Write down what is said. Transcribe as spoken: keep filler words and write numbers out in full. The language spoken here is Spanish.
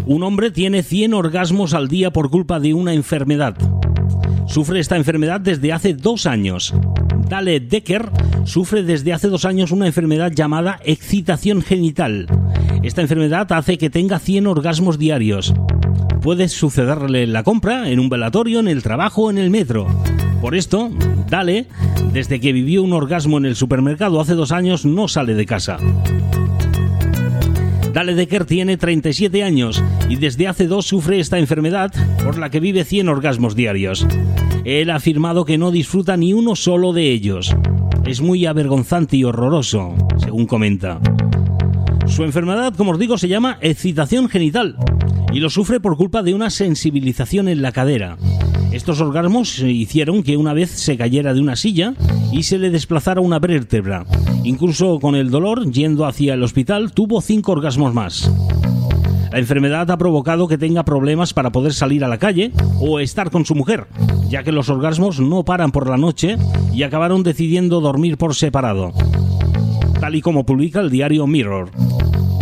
Un hombre tiene cien orgasmos al día por culpa de una enfermedad. Sufre esta enfermedad desde hace dos años. Dale Decker sufre desde hace dos años una enfermedad llamada excitación genital. Esta enfermedad hace que tenga cien orgasmos diarios. Puede sucederle en la compra, en un velatorio, en el trabajo o en el metro. Por esto, Dale, desde que vivió un orgasmo en el supermercado hace dos años, no sale de casa. Dale Decker tiene treinta y siete años y desde hace dos sufre esta enfermedad por la que vive cien orgasmos diarios. Él ha afirmado que no disfruta ni uno solo de ellos. Es muy avergonzante y horroroso, según comenta. Su enfermedad, como os digo, se llama excitación genital y lo sufre por culpa de una sensibilización en la cadera. Estos orgasmos hicieron que una vez se cayera de una silla y se le desplazara una vértebra. Incluso con el dolor, yendo hacia el hospital, tuvo cinco orgasmos más. La enfermedad ha provocado que tenga problemas para poder salir a la calle o estar con su mujer, ya que los orgasmos no paran por la noche y acabaron decidiendo dormir por separado, tal y como publica el diario Mirror.